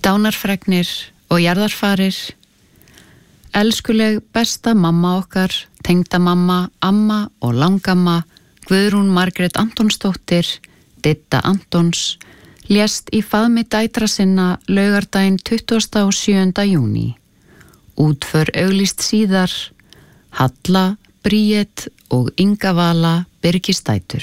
Dánarfregnir og jarðarfarir. Elskuleg besta mamma okkar, tengdamamma, amma og langamma, Guðrún Margrét Antonsdóttir, Didda Antons, lést í faðmi dætra sinna laugardaginn 27. júní. Útför auglýst síðar, Halla, Bríet og Inga Vala Birgisdætur.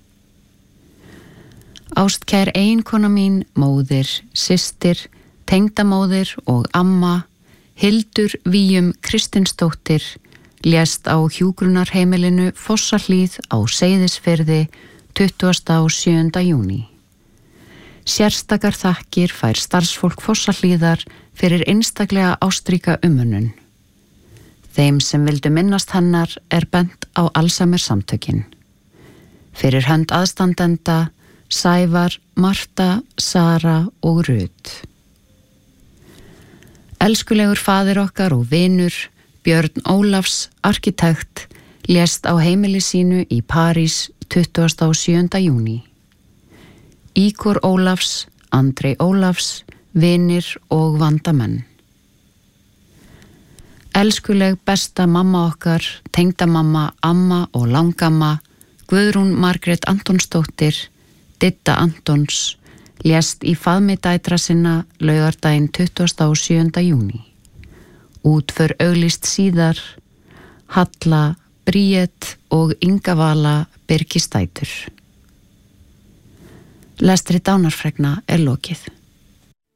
Ástkær eiginkona mín, móðir, systir, tengdamóðir og amma, Hildur Víum Kristinsdóttir, lést á hjúkrunarheimilinu Fossahlíð á Seyðisfirði 27. júní. Sérstakar þakkir fær starfsfólk Fossahlíðar fyrir einstaklega ástríka umönnun. Þeim sem vildu minnast hennar bent á Alzheimer-samtökin. Fyrir hönd aðstandenda Sævar, Marta, Sara og Rut. Elskulegur faðir okkar og vinur, Björn Ólafs, arkitekt, lést á heimili sínu í París 27. júní. Ígor Ólafs, Andrei Ólafs, vinir og vandamenn. Elskuleg besta mamma okkar, tengdamamma, amma og langamma, Guðrún Margrét Antonsdóttir, Didda Antons, lést í faðmi dætra sinna laugardaginn 27. júní. Útför auglýst síðar, Halla, Bríet og Inga Vala Birgisdætur. Lestri dánarfregna lokið.